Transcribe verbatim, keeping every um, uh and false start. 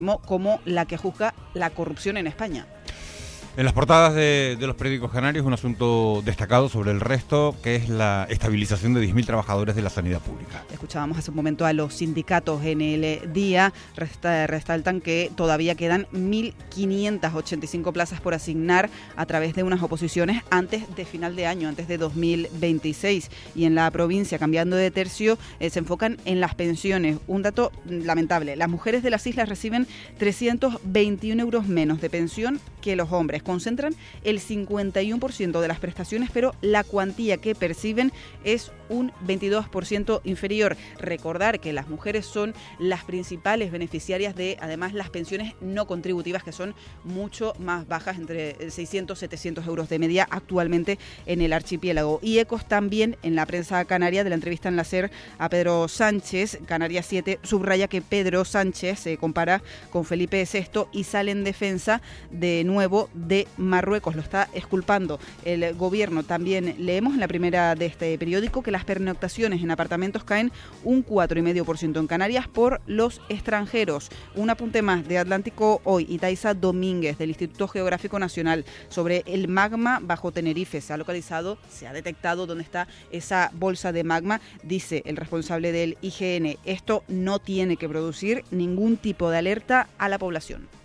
como la que juzga la corrupción en España. En las portadas de, de los periódicos canarios, un asunto destacado sobre el resto, que es la estabilización de diez mil trabajadores de la sanidad pública. Escuchábamos hace un momento a los sindicatos en el día, resta, resaltan que todavía quedan mil quinientas ochenta y cinco plazas por asignar a través de unas oposiciones antes de final de año, antes de dos mil veintiséis. Y en la provincia, cambiando de tercio, eh, se enfocan en las pensiones. Un dato lamentable, las mujeres de las islas reciben trescientos veintiún euros menos de pensión que los hombres. Concentran el cincuenta y uno por ciento de las prestaciones, pero la cuantía que perciben es un veintidós por ciento inferior. Recordar que las mujeres son las principales beneficiarias de, además, las pensiones no contributivas, que son mucho más bajas, entre seiscientos y setecientos euros de media actualmente en el archipiélago. Y ecos también en la prensa canaria de la entrevista en la SER a Pedro Sánchez. Canarias siete subraya que Pedro Sánchez se compara con Felipe sexto y sale en defensa de nuevo de Marruecos. Lo está exculpando el gobierno. También leemos en la primera de este periódico que las pernoctaciones en apartamentos caen un cuatro coma cinco por ciento en Canarias por los extranjeros. Un apunte más de Atlántico Hoy y Taisa Domínguez del Instituto Geográfico Nacional sobre el magma bajo Tenerife. Se ha localizado, se ha detectado dónde está esa bolsa de magma. Dice el responsable del I G N, esto no tiene que producir ningún tipo de alerta a la población.